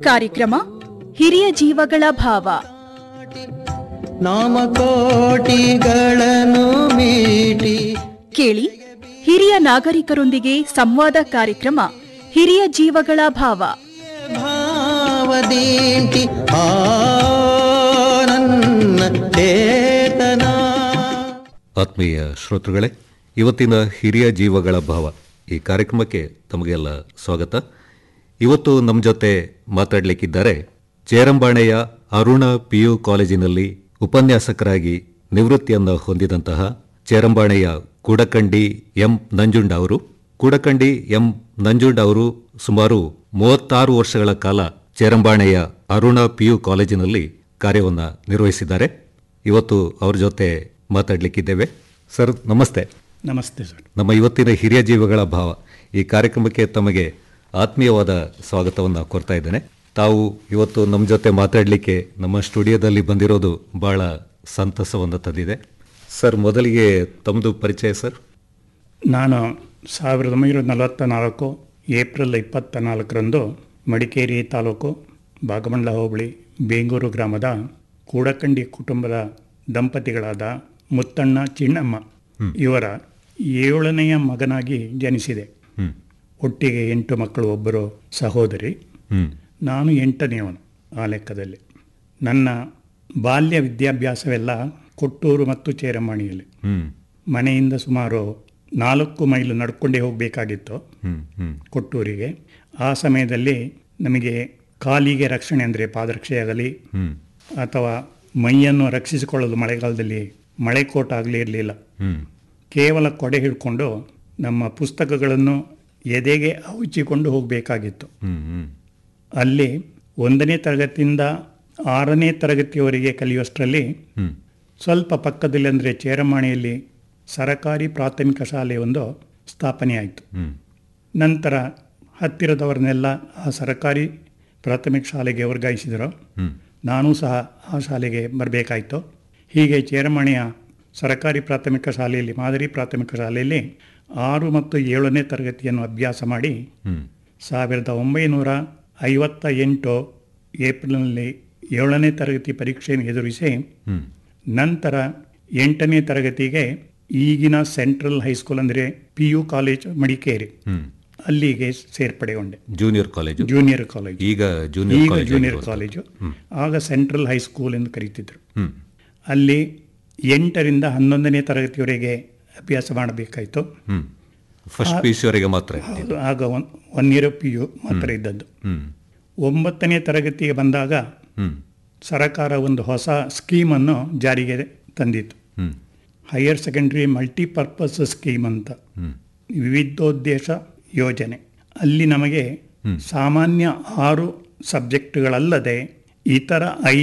ಕಾರ್ಯಕ್ರಮ ಹಿರಿಯ ಜೀವಗಳ ಭಾವ. ನಾಮಕೋಟಿಗಳನ್ನು ಮೀಟಿ ಕೇಳಿ, ಹಿರಿಯ ನಾಗರಿಕರೊಂದಿಗೆ ಸಂವಾದ ಕಾರ್ಯಕ್ರಮ ಹಿರಿಯ ಜೀವಗಳ ಭಾವ. ಭಾವದೀಂಟಿ ನನ್ನ ಚೇತನ. ಆತ್ಮೀಯ ಶ್ರೋತೃಗಳೇ, ಇವತ್ತಿನ ಹಿರಿಯ ಜೀವಗಳ ಭಾವ ಈ ಕಾರ್ಯಕ್ರಮಕ್ಕೆ ತಮಗೆಲ್ಲ ಸ್ವಾಗತ. ಇವತ್ತು ನಮ್ಮ ಜೊತೆ ಮಾತಾಡಲಿಕ್ಕಿದ್ದಾರೆ ಚೇರಂಬಾಣೆಯ ಅರುಣ PU ಕಾಲೇಜಿನಲ್ಲಿ ಉಪನ್ಯಾಸಕರಾಗಿ ನಿವೃತ್ತಿಯನ್ನು ಹೊಂದಿದಂತಹ ಚೇರಂಬಾಣೆಯ ಕೂಡಕಂಡಿ ಎಂ ನಂಜುಂಡ ಅವರು. ಕೂಡಕಂಡಿ ಎಂ ನಂಜುಂಡ ಅವರು ಸುಮಾರು 36 ವರ್ಷಗಳ ಕಾಲ ಚೇರಂಬಾಣೆಯ ಅರುಣ PU ಕಾಲೇಜಿನಲ್ಲಿ ಕಾರ್ಯವನ್ನು ನಿರ್ವಹಿಸಿದ್ದಾರೆ. ಇವತ್ತು ಅವ್ರ ಜೊತೆ ಮಾತಾಡಲಿಕ್ಕಿದ್ದೇವೆ. ಸರ್ ನಮಸ್ತೆ. ನಮಸ್ತೆ ಸರ್. ನಮ್ಮ ಇವತ್ತಿನ ಹಿರಿಯ ಜೀವಗಳ ಭಾವ ಈ ಕಾರ್ಯಕ್ರಮಕ್ಕೆ ತಮಗೆ ಆತ್ಮೀಯವಾದ ಸ್ವಾಗತವನ್ನು ಕೋರ್ತಾ ಇದ್ದೇನೆ. ತಾವು ಇವತ್ತು ನಮ್ಮ ಜೊತೆ ಮಾತಾಡಲಿಕ್ಕೆ ನಮ್ಮ ಸ್ಟುಡಿಯೋದಲ್ಲಿ ಬಂದಿರೋದು ಬಹಳ ಸಂತಸವನ್ನು ತಂದಿದೆ. ಸರ್, ಮೊದಲಿಗೆ ತಮ್ಮದು ಪರಿಚಯ ಸರ್. ನಾನು 1944 ಏಪ್ರಿಲ್ 24ರಂದು ಮಡಿಕೇರಿ ತಾಲೂಕು ಭಾಗಮಂಡಲ ಹೋಬಳಿ ಬೇಂಗೂರು ಗ್ರಾಮದ ಕೂಡಕಂಡಿ ಕುಟುಂಬದ ದಂಪತಿಗಳಾದ ಮುತ್ತಣ್ಣ ಚಿಣ್ಣಮ್ಮ ಇವರ 7ನೆಯ ಮಗನಾಗಿ ಜನಿಸಿದೆ. ಒಟ್ಟಿಗೆ 8 ಮಕ್ಕಳು, ಒಬ್ಬರು ಸಹೋದರಿ. ನಾನು 8ನೇವನು ಆ ಲೆಕ್ಕದಲ್ಲಿ. ನನ್ನ ಬಾಲ್ಯ ವಿದ್ಯಾಭ್ಯಾಸವೆಲ್ಲ ಕೊಟ್ಟೂರು ಮತ್ತು ಚೇರಮಾಣಿಯಲ್ಲಿ. ಮನೆಯಿಂದ ಸುಮಾರು 4 ಮೈಲು ನಡ್ಕೊಂಡೇ ಹೋಗಬೇಕಾಗಿತ್ತು ಕೊಟ್ಟೂರಿಗೆ. ಆ ಸಮಯದಲ್ಲಿ ನಮಗೆ ಕಾಲಿಗೆ ರಕ್ಷಣೆ ಅಂದರೆ ಪಾದರಕ್ಷೆಯಾಗಲಿ ಅಥವಾ ಮೈಯನ್ನು ರಕ್ಷಿಸಿಕೊಳ್ಳಲು ಮಳೆಗಾಲದಲ್ಲಿ ಮಳೆ ಕೋಟ್ ಆಗಲಿ ಇರಲಿಲ್ಲ. ಕೇವಲ ಕೊಡೆ ಹಿಡ್ಕೊಂಡು ನಮ್ಮ ಪುಸ್ತಕಗಳನ್ನು ಎದೆಗೆ ಹೌಚಿಕೊಂಡು ಹೋಗಬೇಕಾಗಿತ್ತು. ಅಲ್ಲಿ 1ನೇ ತರಗತಿಯಿಂದ 6ನೇ ತರಗತಿಯವರೆಗೆ ಕಲಿಯುವಷ್ಟರಲ್ಲಿ ಸ್ವಲ್ಪ ಪಕ್ಕದಲ್ಲಿ ಅಂದರೆ ಚೇರಮಾಣಿಯಲ್ಲಿ ಸರಕಾರಿ ಪ್ರಾಥಮಿಕ ಶಾಲೆ ಒಂದು ಸ್ಥಾಪನೆಯಾಯಿತು. ನಂತರ ಹತ್ತಿರದವರನ್ನೆಲ್ಲ ಆ ಸರಕಾರಿ ಪ್ರಾಥಮಿಕ ಶಾಲೆಗೆ ವರ್ಗಾಯಿಸಿದರು. ನಾನೂ ಸಹ ಆ ಶಾಲೆಗೆ ಬರಬೇಕಾಯಿತು. ಹೀಗೆ ಚೇರಮಾಣಿಯ ಸರಕಾರಿ ಪ್ರಾಥಮಿಕ ಶಾಲೆಯಲ್ಲಿ, ಮಾದರಿ ಪ್ರಾಥಮಿಕ ಶಾಲೆಯಲ್ಲಿ 6 ಮತ್ತು 7ನೇ ತರಗತಿಯನ್ನು ಅಭ್ಯಾಸ ಮಾಡಿ 1958 ಏಪ್ರಿಲ್ನಲ್ಲಿ 7ನೇ ತರಗತಿ ಪರೀಕ್ಷೆಯನ್ನು ಎದುರಿಸಿ ನಂತರ 8ನೇ ತರಗತಿಗೆ ಈಗಿನ ಸೆಂಟ್ರಲ್ ಹೈಸ್ಕೂಲ್ ಅಂದರೆ PU ಕಾಲೇಜ್ ಮಡಿಕೇರಿ ಅಲ್ಲಿಗೆ ಸೇರ್ಪಡೆಗೊಂಡೆ. Junior college. ಈಗ ಜೂನಿಯರ್ ಕಾಲೇಜು. ಆಗ ಸೆಂಟ್ರಲ್ ಹೈಸ್ಕೂಲ್ ಎಂದು ಕರೀತಿದ್ರು. ಅಲ್ಲಿ 8ರಿಂದ 11ನೇ ತರಗತಿಯವರೆಗೆ ಅಭ್ಯಾಸ ಮಾಡಬೇಕಾಯಿತು. ಫಸ್ಟ್ PUCವರೆಗೆ ಮಾತ್ರ. ಆಗ 1 ಇಯರ್ PU ಮಾತ್ರ ಇದ್ದದ್ದು. 9ನೇ ತರಗತಿಗೆ ಬಂದಾಗ ಸರಕಾರ ಒಂದು ಹೊಸ ಸ್ಕೀಮನ್ನು ಜಾರಿಗೆ ತಂದಿತ್ತು. ಹೈಯರ್ ಸೆಕೆಂಡರಿ ಮಲ್ಟಿಪರ್ಪಸ್ ಸ್ಕೀಮ್ ಅಂತ, ವಿವಿಧೋದ್ದೇಶ ಯೋಜನೆ. ಅಲ್ಲಿ ನಮಗೆ ಸಾಮಾನ್ಯ 6 ಸಬ್ಜೆಕ್ಟ್ಗಳಲ್ಲದೆ ಇತರ